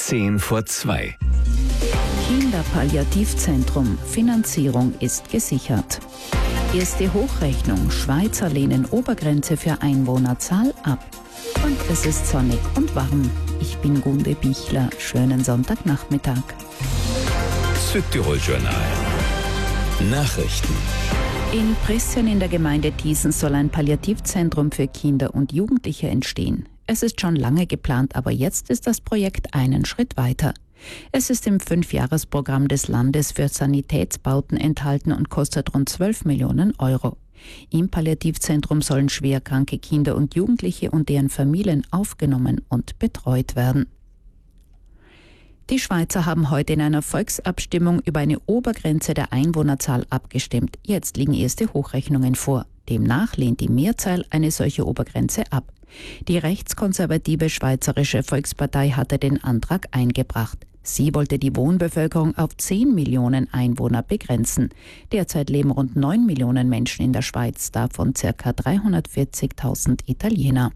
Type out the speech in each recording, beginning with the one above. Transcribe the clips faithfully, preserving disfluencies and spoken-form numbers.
Zehn vor zwei. Kinderpalliativzentrum. Finanzierung ist gesichert. Erste Hochrechnung. Schweizer lehnen Obergrenze für Einwohnerzahl ab. Und es ist sonnig und warm. Ich bin Gunde Bichler. Schönen Sonntagnachmittag. Südtirol-Journal. Nachrichten. In Prissien in der Gemeinde Diesen soll ein Palliativzentrum für Kinder und Jugendliche entstehen. Es ist schon lange geplant, aber jetzt ist das Projekt einen Schritt weiter. Es ist im Fünfjahresprogramm des Landes für Sanitätsbauten enthalten und kostet rund zwölf Millionen Euro. Im Palliativzentrum sollen schwerkranke Kinder und Jugendliche und deren Familien aufgenommen und betreut werden. Die Schweizer haben heute in einer Volksabstimmung über eine Obergrenze der Einwohnerzahl abgestimmt. Jetzt liegen erste Hochrechnungen vor. Demnach lehnt die Mehrzahl eine solche Obergrenze ab. Die rechtskonservative Schweizerische Volkspartei hatte den Antrag eingebracht. Sie wollte die Wohnbevölkerung auf zehn Millionen Einwohner begrenzen. Derzeit leben rund neun Millionen Menschen in der Schweiz, davon ca. dreihundertvierzigtausend Italiener.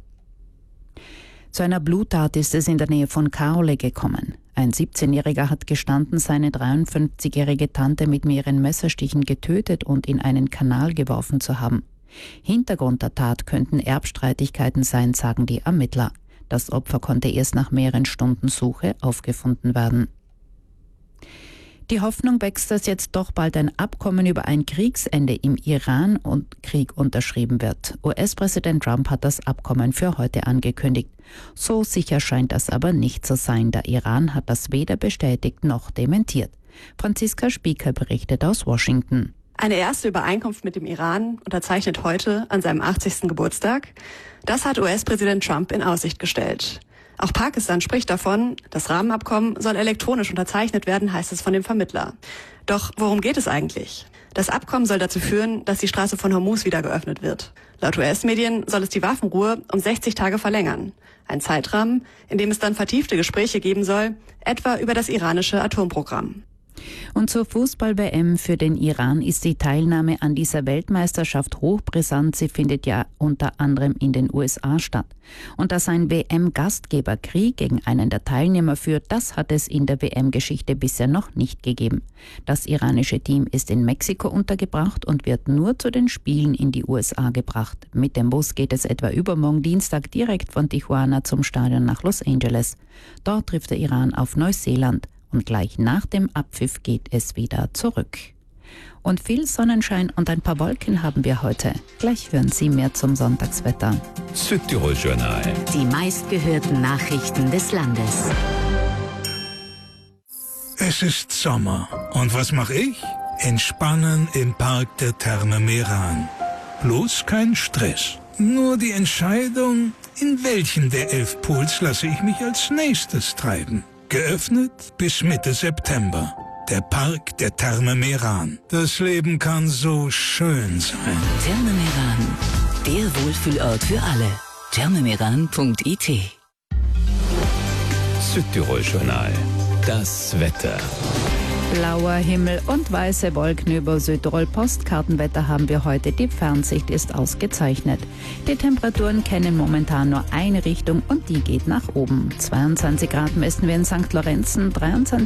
Zu einer Bluttat ist es in der Nähe von Kaole gekommen. Ein siebzehnjähriger hat gestanden, seine dreiundfünfzigjährige Tante mit mehreren Messerstichen getötet und in einen Kanal geworfen zu haben. Hintergrund der Tat könnten Erbstreitigkeiten sein, sagen die Ermittler. Das Opfer konnte erst nach mehreren Stunden Suche aufgefunden werden. Die Hoffnung wächst, dass jetzt doch bald ein Abkommen über ein Kriegsende im Iran und Krieg unterschrieben wird. U S-Präsident Trump hat das Abkommen für heute angekündigt. So sicher scheint das aber nicht zu sein. Der Iran hat das weder bestätigt noch dementiert. Franziska Spieker berichtet aus Washington. Eine erste Übereinkunft mit dem Iran unterzeichnet heute an seinem achtzigsten Geburtstag. Das hat U S-Präsident Trump in Aussicht gestellt. Auch Pakistan spricht davon, das Rahmenabkommen soll elektronisch unterzeichnet werden, heißt es von dem Vermittler. Doch worum geht es eigentlich? Das Abkommen soll dazu führen, dass die Straße von Hormuz wieder geöffnet wird. Laut U S-Medien soll es die Waffenruhe um sechzig Tage verlängern. Ein Zeitrahmen, in dem es dann vertiefte Gespräche geben soll, etwa über das iranische Atomprogramm. Und zur Fußball-W M für den Iran ist die Teilnahme an dieser Weltmeisterschaft hochbrisant. Sie findet ja unter anderem in den U S A statt. Und dass ein W M-Gastgeber Krieg gegen einen der Teilnehmer führt, das hat es in der W M-Geschichte bisher noch nicht gegeben. Das iranische Team ist in Mexiko untergebracht und wird nur zu den Spielen in die U S A gebracht. Mit dem Bus geht es etwa übermorgen Dienstag direkt von Tijuana zum Stadion nach Los Angeles. Dort trifft der Iran auf Neuseeland. Und gleich nach dem Abpfiff geht es wieder zurück. Und viel Sonnenschein und ein paar Wolken haben wir heute. Gleich hören Sie mehr zum Sonntagswetter. Südtirol-Journal. Die meistgehörten Nachrichten des Landes. Es ist Sommer. Und was mache ich? Entspannen im Park der Therme Meran. Bloß kein Stress. Nur die Entscheidung, in welchen der elf Pools lasse ich mich als nächstes treiben. Geöffnet bis Mitte September. Der Park der Therme Meran. Das Leben kann so schön sein. Therme Meran, der Wohlfühlort für alle. thermemeran punkt I T. Südtirol-Journal. Das Wetter. Blauer Himmel und weiße Wolken über Südtirol. Postkartenwetter haben wir heute. Die Fernsicht ist ausgezeichnet. Die Temperaturen kennen momentan nur eine Richtung und die geht nach oben. zweiundzwanzig Grad messen wir in Sankt Lorenzen, dreiundzwanzig